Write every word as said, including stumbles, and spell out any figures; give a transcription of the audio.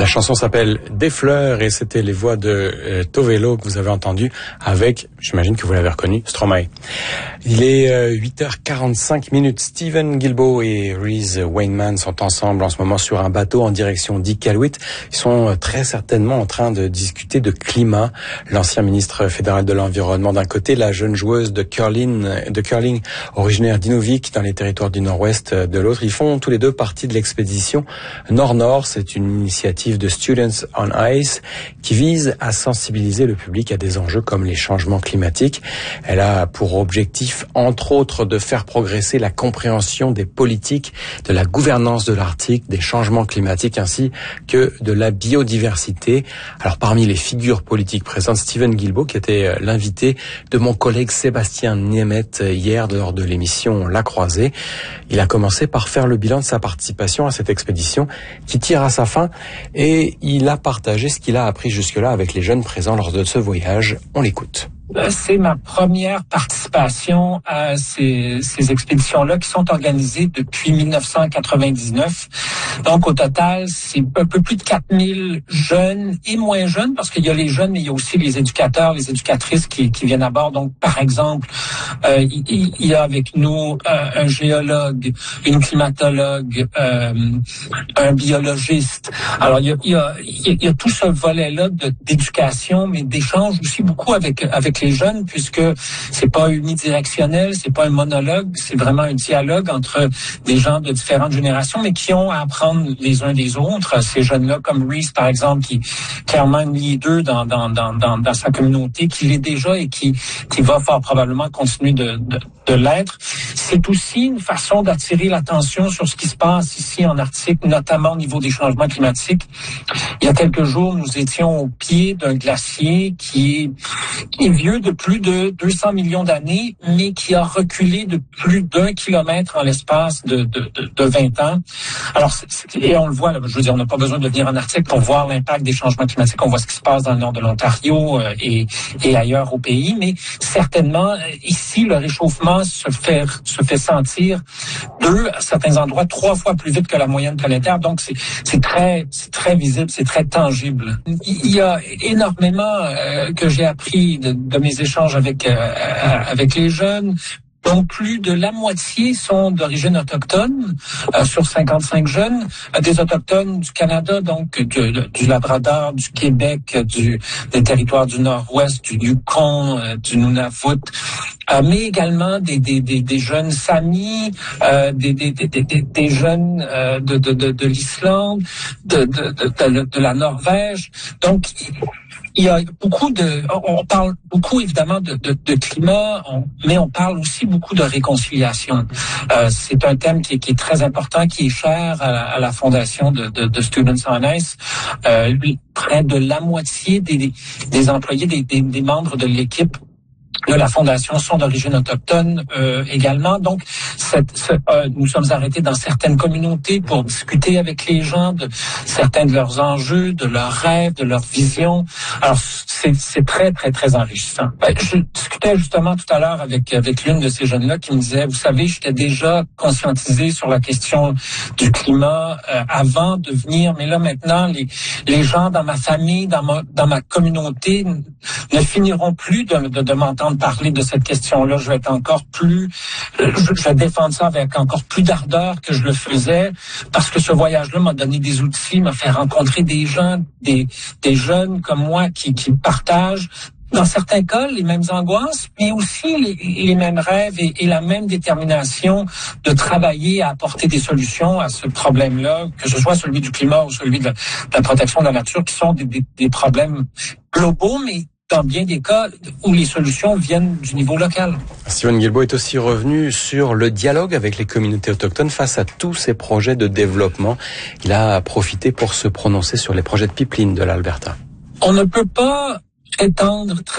La chanson s'appelle Des fleurs et c'était les voix de euh, Tovelo que vous avez entendu avec, j'imagine que vous l'avez reconnu, Stromae. Il est euh, huit heures quarante-cinq minutes. Stephen Guilbeault et Reese Weinman sont ensemble en ce moment sur un bateau en direction d'Iqaluit. Ils sont euh, très certainement en train de discuter de climat. L'ancien ministre fédéral de l'Environnement d'un côté, la jeune joueuse de curling, de curling originaire d'Inuvik dans les territoires du Nord-Ouest de l'autre. Ils font tous les deux partie de l'expédition Nord-Nord. C'est une initiative de Students on Ice qui vise à sensibiliser le public à des enjeux comme les changements climatiques. Elle a pour objectif, entre autres, de faire progresser la compréhension des politiques, de la gouvernance de l'Arctique, des changements climatiques ainsi que de la biodiversité. Alors parmi les figures politiques présentes, Stephen Guilbeault qui était l'invité de mon collègue Sébastien Niemet hier lors de l'émission La Croisée. Il a commencé par faire le bilan de sa participation à cette expédition qui tire à sa fin et il a partagé ce qu'il a appris jusque-là avec les jeunes présents lors de ce voyage. On l'écoute. C'est ma première participation à ces, ces expéditions-là qui sont organisées depuis mille neuf cent quatre-vingt-dix-neuf. Donc, au total, c'est un peu plus de quatre mille jeunes et moins jeunes, parce qu'il y a les jeunes, mais il y a aussi les éducateurs, les éducatrices qui, qui viennent à bord. Donc, par exemple, euh, il, il y a avec nous euh, un géologue, une climatologue, euh, un biologiste. Alors, il y a, il y a, il y a tout ce volet-là de, d'éducation, mais d'échange aussi beaucoup avec avec les jeunes, puisque c'est pas unidirectionnel, c'est pas un monologue, c'est vraiment un dialogue entre des gens de différentes générations, mais qui ont à apprendre les uns des autres. Ces jeunes-là, comme Reese, par exemple, qui est clairement une leader dans, dans, dans, dans, dans sa communauté, qui l'est déjà et qui, qui va fort probablement continuer de, de, de l'être. C'est aussi une façon d'attirer l'attention sur ce qui se passe ici en Arctique, notamment au niveau des changements climatiques. Il y a quelques jours, nous étions au pied d'un glacier qui est, qui est vieux de plus de deux cents millions d'années, mais qui a reculé de plus d'un kilomètre en l'espace de, de, de, de vingt ans. Alors, c'est, c'est, et on le voit, là, je veux dire, on n'a pas besoin de venir en Arctique pour voir l'impact des changements climatiques. On voit ce qui se passe dans le nord de l'Ontario euh, et, et ailleurs au pays, mais certainement, ici, le réchauffement se fait, se fait sentir deux, à certains endroits, trois fois plus vite que la moyenne planétaire. Donc, c'est, c'est très, c'est très visible, c'est très tangible. Il y a énormément euh, que j'ai appris de, de mes échanges avec euh, avec les jeunes. Donc, plus de la moitié sont d'origine autochtone, euh, sur cinquante-cinq jeunes, euh, des autochtones du Canada, donc du, du Labrador, du Québec, du, des territoires du Nord-Ouest, du Yukon, euh, du Nunavut, euh, mais également des, des, des, des jeunes Samis, euh, des, des, des, des, des jeunes euh, de, de, de, de l'Islande, de, de, de, de, de la Norvège. Donc, il y a beaucoup de, on parle beaucoup évidemment de, de, de climat, on, mais on parle aussi beaucoup de réconciliation. Euh, c'est un thème qui est, qui est très important, qui est cher à la, à la fondation de, de, de Students on Ice. Euh, près de la moitié des, des employés, des, des, des membres de l'équipe de la Fondation sont d'origine autochtone euh, également. Donc, cette, ce, euh, nous sommes arrêtés dans certaines communautés pour discuter avec les gens de certains de leurs enjeux, de leurs rêves, de leurs visions. Alors, c'est, c'est très, très, très enrichissant. Ben, je discutais justement tout à l'heure avec avec l'une de ces jeunes-là qui me disait, vous savez, j'étais déjà conscientisé sur la question du climat euh, avant de venir, mais là maintenant, les les gens dans ma famille, dans ma dans ma communauté ne finiront plus de, de, de m'entendre parler de cette question-là. Je vais être encore plus, je, je vais défendre ça avec encore plus d'ardeur que je le faisais, parce que ce voyage-là m'a donné des outils, m'a fait rencontrer des gens, des, des jeunes comme moi qui, qui partagent, dans certains cas, les mêmes angoisses, mais aussi les, les mêmes rêves et, et la même détermination de travailler à apporter des solutions à ce problème-là, que ce soit celui du climat ou celui de la, de la protection de la nature, qui sont des, des, des problèmes globaux, mais dans bien des cas où les solutions viennent du niveau local. Stephen Guilbeault est aussi revenu sur le dialogue avec les communautés autochtones face à tous ces projets de développement. Il a profité pour se prononcer sur les projets de pipeline de l'Alberta. On ne peut pas étendre